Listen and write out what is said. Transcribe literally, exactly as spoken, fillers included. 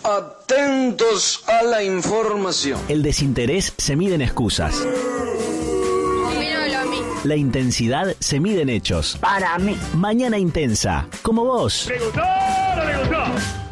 Atentos a la información. El desinterés se mide en excusas. Dímelo a mí. La intensidad se mide en hechos. Para mí. Mañana Intensa, como vos. ¿Le gustó o no le gustó?